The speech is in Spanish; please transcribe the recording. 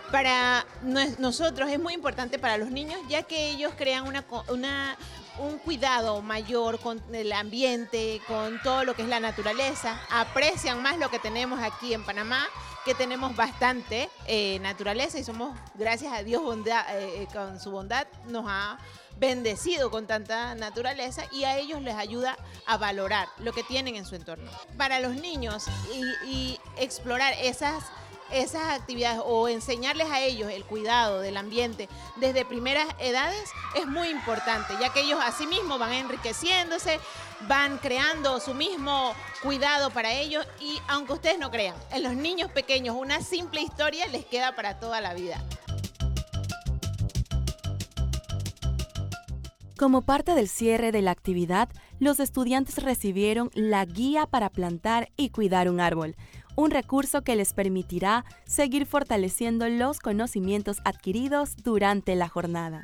Para nosotros es muy importante para los niños, ya que ellos crean un cuidado mayor con el ambiente, con todo lo que es la naturaleza, aprecian más lo que tenemos aquí en Panamá, que tenemos bastante naturaleza y somos, gracias a Dios, con su bondad nos ha bendecido con tanta naturaleza y a ellos les ayuda a valorar lo que tienen en su entorno. Para los niños y explorar esas actividades o enseñarles a ellos el cuidado del ambiente desde primeras edades es muy importante, ya que ellos así mismo van enriqueciéndose, van creando su mismo cuidado para ellos y aunque ustedes no crean, en los niños pequeños una simple historia les queda para toda la vida. Como parte del cierre de la actividad, los estudiantes recibieron la guía para plantar y cuidar un árbol, un recurso que les permitirá seguir fortaleciendo los conocimientos adquiridos durante la jornada.